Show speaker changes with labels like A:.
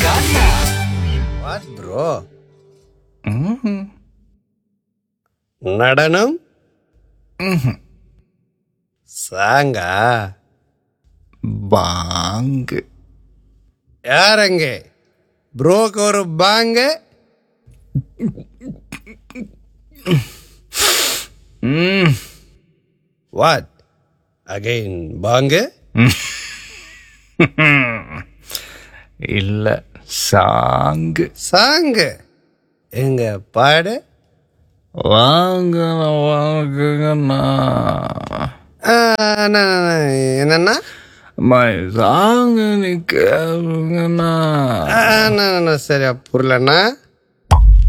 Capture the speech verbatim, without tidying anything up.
A: What bro? நடனம் சாங்கா?
B: பாங்கு.
A: யாரங்க ப்ரோக்கு ஒரு பாங்க? வாட் அகைன் பாங்க?
B: இல்ல, சாங்கு.
A: சாங்கு எங்க பாடு?
B: வாங்க வாங்குங்கண்ணா.
A: என்னன்னா
B: மை சாங்கு நீ கேளுங்கண்ணா.
A: சரியா புரியலண்ணா.